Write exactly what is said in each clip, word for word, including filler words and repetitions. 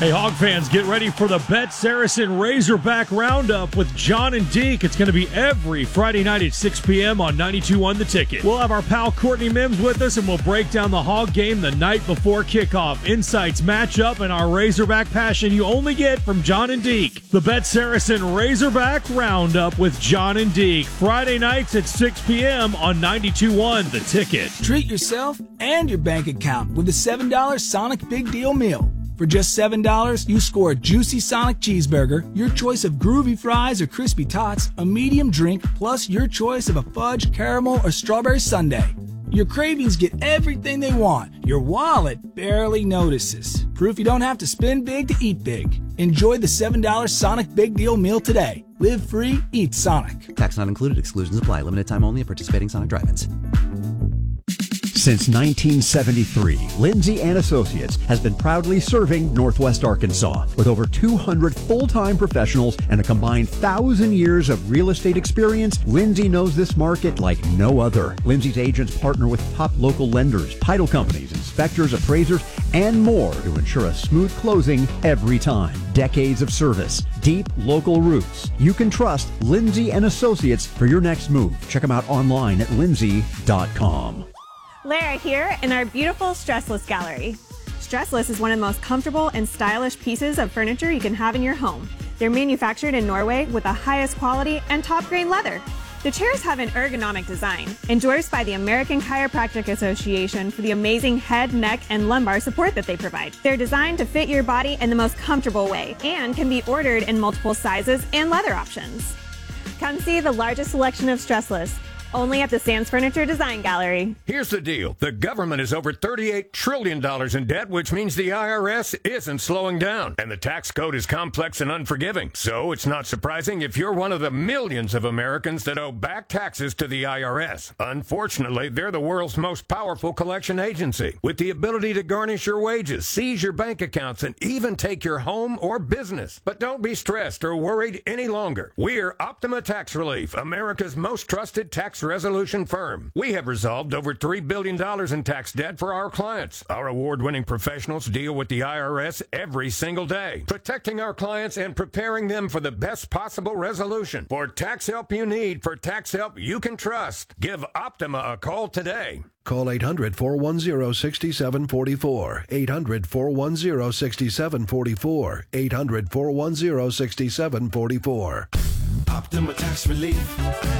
Hey, Hog fans, get ready for the Bet Saracen Razorback Roundup with John and Deke. It's going to be every Friday night at six p.m. on ninety-two point one The Ticket. We'll have our pal Courtney Mims with us, and we'll break down the Hog game the night before kickoff. Insights, matchup, and our Razorback passion you only get from John and Deke. The Bet Saracen Razorback Roundup with John and Deke. Friday nights at six p.m. on ninety-two point one The Ticket. Treat yourself and your bank account with a seven dollar Sonic Big Deal Meal. For just seven dollars, you score a juicy Sonic cheeseburger, your choice of groovy fries or crispy tots, a medium drink, plus your choice of a fudge, caramel, or strawberry sundae. Your cravings get everything they want. Your wallet barely notices. Proof you don't have to spend big to eat big. Enjoy the seven dollar Sonic Big Deal Meal today. Live free, eat Sonic. Tax not included. Exclusions apply. Limited time only at participating Sonic drive-ins. Since nineteen seventy-three, Lindsay and Associates has been proudly serving Northwest Arkansas with over two hundred full-time professionals and a combined one thousand years of real estate experience. Lindsay knows this market like no other. Lindsay's agents partner with top local lenders, title companies, inspectors, appraisers, and more to ensure a smooth closing every time. Decades of service, deep local roots. You can trust Lindsay and Associates for your next move. Check them out online at lindsay dot com. Lara here in our beautiful Stressless gallery. Stressless is one of the most comfortable and stylish pieces of furniture you can have in your home. They're manufactured in Norway with the highest quality and top-grade leather. The chairs have an ergonomic design, endorsed by the American Chiropractic Association for the amazing head, neck, and lumbar support that they provide. They're designed to fit your body in the most comfortable way and can be ordered in multiple sizes and leather options. Come see the largest selection of Stressless, only at the Sands Furniture Design Gallery. Here's the deal. The government is over thirty-eight trillion dollars in debt, which means the I R S isn't slowing down. And the tax code is complex and unforgiving. So it's not surprising if you're one of the millions of Americans that owe back taxes to the I R S. Unfortunately, they're the world's most powerful collection agency, with the ability to garnish your wages, seize your bank accounts, and even take your home or business. But don't be stressed or worried any longer. We're Optima Tax Relief, America's most trusted tax resolution firm. We have resolved over three billion dollars in tax debt for our clients. Our award-winning professionals deal with the I R S every single day, protecting our clients and preparing them for the best possible resolution. For tax help you need, for tax help you can trust, give Optima a call today. Call eight hundred, four one zero, six seven four four, eight hundred, four one zero, six seven four four, eight hundred, four one zero, six seven four four. Optima Tax Relief.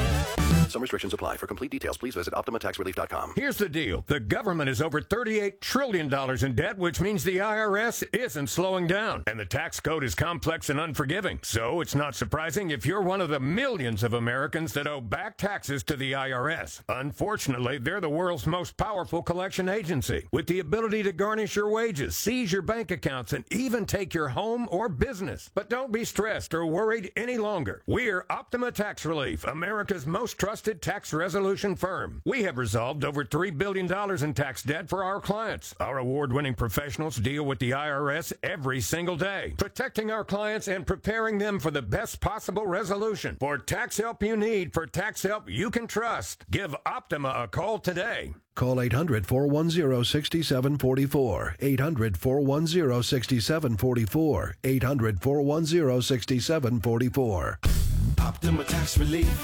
Some restrictions apply. For complete details, please visit optima tax relief dot com. Here's the deal. The government is over thirty-eight trillion dollars in debt, which means the I R S isn't slowing down. And the tax code is complex and unforgiving. So it's not surprising if you're one of the millions of Americans that owe back taxes to the I R S. Unfortunately, they're the world's most powerful collection agency, with the ability to garnish your wages, seize your bank accounts, and even take your home or business. But don't be stressed or worried any longer. We're Optima Tax Relief, America's most trusted tax resolution firm. We have resolved over three billion dollars in tax debt for our clients. Our award-winning professionals deal with the I R S every single day, protecting our clients and preparing them for the best possible resolution. For tax help you need, for tax help you can trust, give Optima a call today. Call eight hundred, four one zero, six seven four four, eight hundred, four one zero, six seven four four, eight hundred, four one zero, six seven four four. Optima Tax Relief.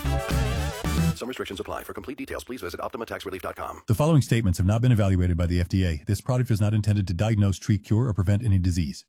Some restrictions apply. For complete details, please visit optima tax relief dot com. The following statements have not been evaluated by the F D A. This product is not intended to diagnose, treat, cure, or prevent any disease.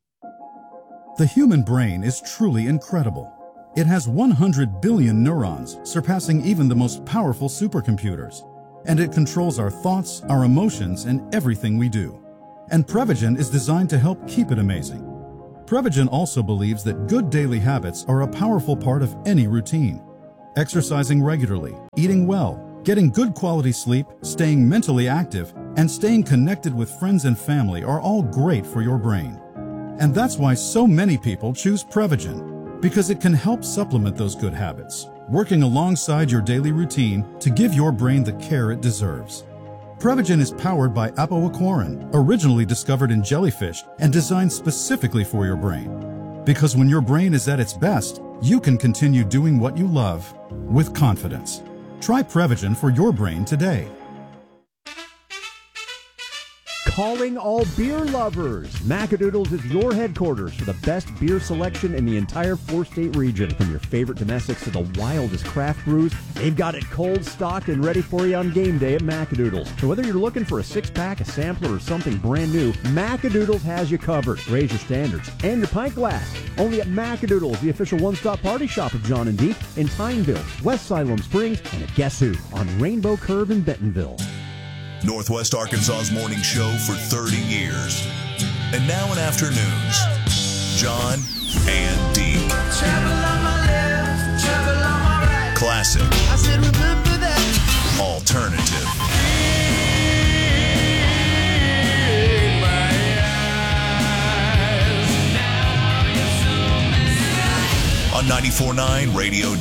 The human brain is truly incredible. It has one hundred billion neurons, surpassing even the most powerful supercomputers. And it controls our thoughts, our emotions, and everything we do. And Prevagen is designed to help keep it amazing. Prevagen also believes that good daily habits are a powerful part of any routine. Exercising regularly, eating well, getting good quality sleep, staying mentally active, and staying connected with friends and family are all great for your brain. And that's why so many people choose Prevagen, because it can help supplement those good habits, working alongside your daily routine to give your brain the care it deserves. Prevagen is powered by apoaquarin, originally discovered in jellyfish and designed specifically for your brain. Because when your brain is at its best, you can continue doing what you love with confidence. Try Prevagen for your brain today. Calling all beer lovers. Macadoodles is your headquarters for the best beer selection in the entire four-state region. From your favorite domestics to the wildest craft brews, they've got it cold, stocked, and ready for you on game day at Macadoodles. So whether you're looking for a six-pack, a sampler, or something brand new, Macadoodles has you covered. Raise your standards and your pint glass. Only at Macadoodles, the official one-stop party shop of John and Deke in Tineville, West Siloam Springs, and at Guess Who on Rainbow Curve in Bentonville. Northwest Arkansas's morning show for thirty years. And now in afternoons, John and Deke. Travel on my left, travel on my right. Classic. I said remember that. Alternative. On ninety-four point nine Radio